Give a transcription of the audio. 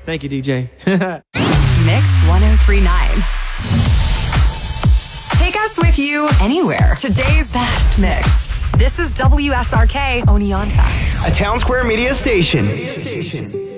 Thank you, DJ. Mix 1039. Take us with you anywhere. Today's best mix. This is WSRK Oneonta, a Town Square Media station.